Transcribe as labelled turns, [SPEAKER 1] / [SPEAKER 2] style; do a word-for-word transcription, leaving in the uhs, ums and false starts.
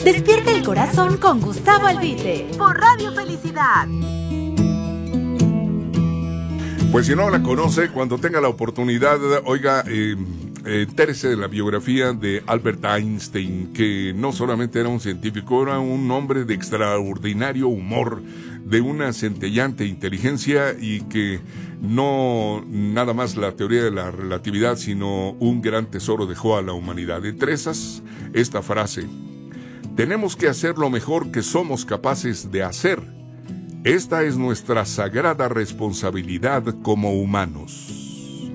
[SPEAKER 1] Despierta el corazón con Gustavo Albite por Radio Felicidad.
[SPEAKER 2] Pues si no la conoce, cuando tenga la oportunidad, oiga, eh, eh, entérese de la biografía de Albert Einstein, que no solamente era un científico, era un hombre de extraordinario humor, de una centellante inteligencia y que no nada más la teoría de la relatividad, sino un gran tesoro dejó a la humanidad. Entre esas, esta frase: tenemos que hacer lo mejor que somos capaces de hacer. Esta es nuestra sagrada responsabilidad como humanos.